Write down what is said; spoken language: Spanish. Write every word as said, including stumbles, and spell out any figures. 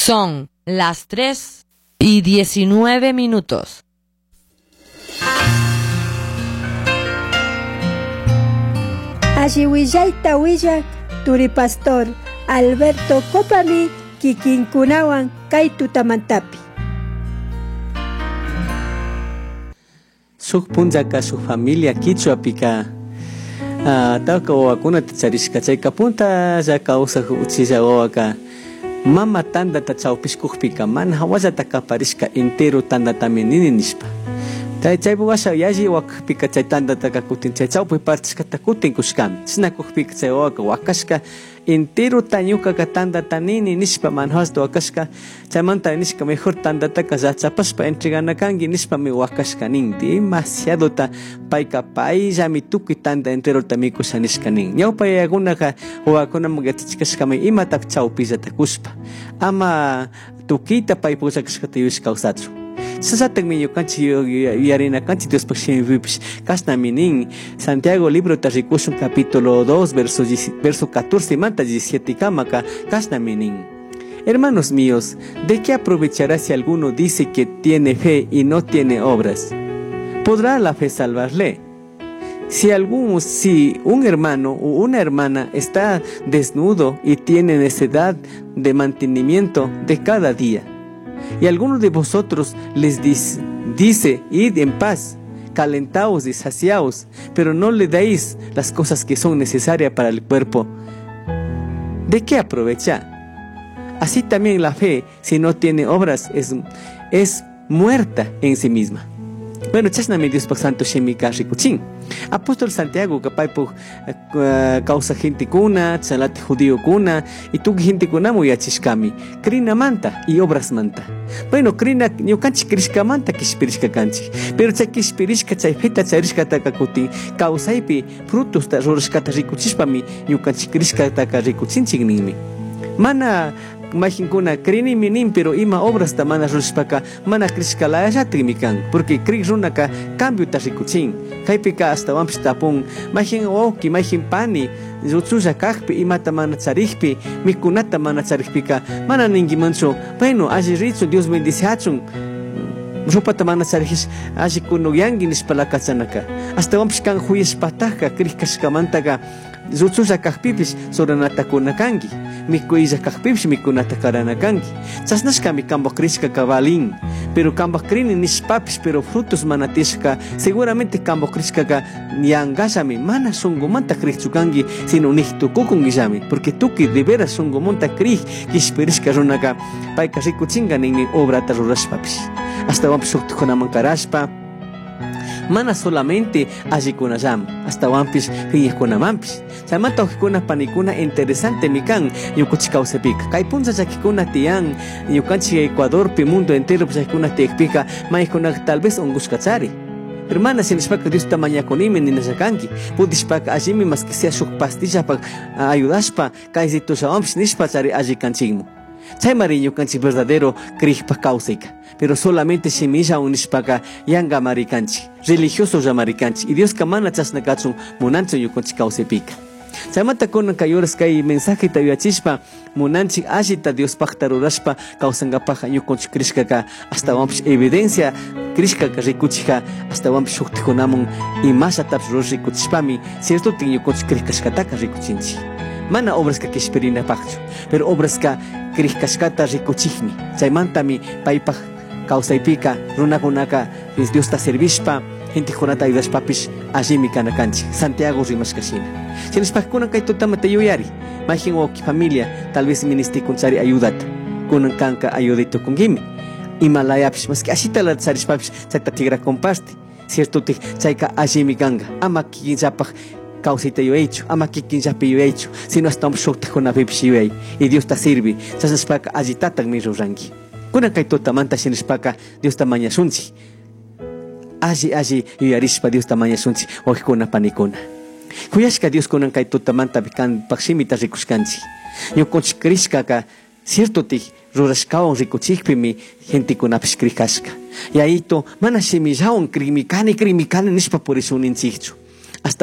Son las tres y diecinueve minutos. Ashiwillaita willa turipastor Alberto Copami kikinkunawan kay tutamantapi. Suk punjaka su familia Quichuapika uh, tauka wawakuna tacharishka chayka punta llaka usaq uchilla wawaka mama tandata chawpishkukpika mana hawallata kaparishka entero tandatami nini nishpa chay chaypi washa yalli wakpika chay tandataka kutin chay chawpi partishkata kutin kushkami chinakukpika chay wawaka wakashka entero tañukaka tandata nini nishpa mana hawallata wakashka chaymanta nishka mejor tandataka yachapashpa entreganakanki nishpami wakashka nin demasiadota payka payllami tukuy tanda enterota mikusha nishka nin ñawpa yayakunaka wawakunaman yachachikashkami imatapi chawpillata kushpa ama tukiyta pay pullakashkata yuwish kawsachu Sasatak mi yukanchi yarina kanchi Dios pakshimi vipish kasnami nin Santiago libro tarikushun capítulo dos verso verso catorce manta diecisiete kamaka kasnami nin Hermanos míos, ¿de qué aprovechará si alguno dice que tiene fe y no tiene obras? ¿Podrá la fe salvarle? Si algún si un hermano o una hermana está desnudo y tiene necesidad de mantenimiento de cada día, y alguno de vosotros les dice, dice id en paz, calentaos y saciaos, pero no le dais las cosas que son necesarias para el cuerpo, ¿de qué aprovecha? Así también la fe, si no tiene obras, es, es muerta en sí misma. Bueno, chasnami Dios pa santo shemika rikuchin. Apóstol Santiago kapay po uh, causa gente kuna, chalate judío kuna, y tu gente kuna muy achishkami. Krina manta y obras manta. Bueno, krina ñukanchi krishka manta kishpirishka kanchi. Pero chay kishpirishka chay feta chayrishka taka kutin causaipi frutos ta rorishkata rikuchishpami ñukanchi krishka taka rikuchinchik ninmi. Mana Majinkuna krini minin pero ima obras ta mana rushpaka mana krishka layashati mikan porque krik runaka cambio ta rikuchin kaypika hasta wampish tapun majin oki majin pani yutsulla kakpi imata mana charikpi mikunata mana charikpika mana ningimanchu bueno alli ritsu Dios bendice hachun rupata mana charikish alli kunuyangi nishpalakachanaka hasta wampish kan huyashpataka krikashkamantaka yutsulla kakpipish soranata kunakangi mikuilla kakpipish mikunata karanakanki chasnashkami kambak krishka kabalin pero kambak krini nishpapish pero frutos manatishka seguramente kambak krishkaka yangashami mana sungumanta krikchukanki sino nihtukukungillami porque tuki de veras sungumanta krik kishpirishka runaka payka rikuchinga ninmi obrata rurashpapish hasta wampish suktukunaman karashpa mana solamente allikunallam hasta wampish hiyajkunamanpish chaymanta ujikuna panikuna interesante mikan ñukuchik kawsapika kay puncha chakikuna tiyan ñukanchik Ecuadorpi mundo entero chakikuna tiyakpika maykunaka tal vez ungushkachari hermana sinishpaka Dios tamañakunimi ninashakanki pudishpaka allimi mas que sea shuk pastillapak ayudashpa kay situllawanpish nishpa chari allikanchikmu chaymari ñukanchik verdadero kriypa kawsayka pero solamente semilla unishpaka yanga marikanchi religioso llamarichanchi y Dios kamana chasnakachun munanchu ñukanchik kawsaypika chaymanta kunan kay horas kay mensaje tayachishpa munanchik allita Dios pakta rurashpa kawsankapaqa ñukanchik krishkaka hasta wampish evidencia krishkaka rikuchika hasta wampish shuktijunamun imashatapish rur rikuchishpami cierto tin ñukanchik krishkashkataka rikuchinchik mana obraska kishpirinapaqchu pero obraska krishkashkata rikuchikmi chaymantami paypaq kawsaypika runakunaka Dios ta servishpa gente junata ayudashpapish allimi kanakanchik Santiago rimashkashina chinishpakuna kay tutamata yuyari majin oki familia tal vez ministikunchari ayudata kunan kanka ayudito kungimi imalayapish maski ashita la charishpapish chayta tigra comparte cierto tik chayka allimi kanga ama kikinllapaq kawsayta yuyaychu ama kikinllapi yuyaychu sino hasta shuktijunapipish yuyay y Dios ta sirvi chasnashpaka allitatak mi ruranki kunan kay tutamanta shinishpaka Dios ta mañashunchik alli alli yuyarishpa Dios ta mañashunchik ujikuna panikuna kuyashka Dios kunan kay tutamanta bikan pakshimita rikushkanchik ñukanchik krishkaka cierto tik rurashkawan rikuchikpimi gentikunapish krikashka yayito mana shimillawan krimikani krimikani nishpa por eso ninchikchu